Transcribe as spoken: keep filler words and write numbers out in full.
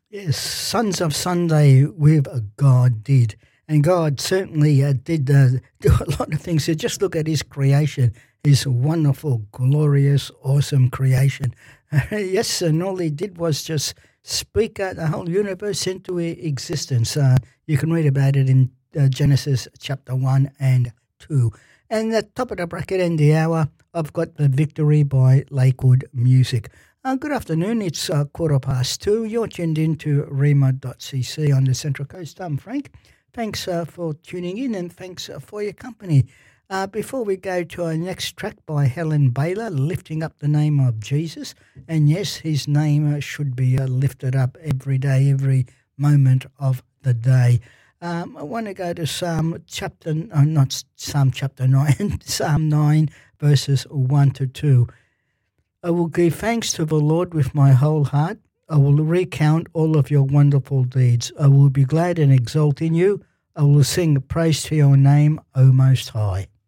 Yes, Sons of Sunday with God did. And God certainly uh, did uh, do a lot of things. So just look at his creation, his wonderful, glorious, awesome creation. Yes, and all he did was just speak uh, the whole universe into e- existence. Uh, you can read about it in uh, Genesis chapter one and two. And at the top of the bracket and the hour, I've got The Victory by Lakewood Music. Uh, good afternoon, it's uh, quarter past two. You're tuned in to rema dot c c on the Central Coast. I'm Frank. Thanks uh, for tuning in and thanks uh, for your company. Uh, before we go to our next track by Helen Baylor, Lifting Up the Name of Jesus. And yes, his name uh, should be uh, lifted up every day, every moment of the day. Um, I want to go to Psalm chapter, uh, not Psalm chapter nine, Psalm nine, verses one to two. I will give thanks to the Lord with my whole heart. I will recount all of your wonderful deeds. I will be glad and exult in you. I will sing praise to your name, O Most High.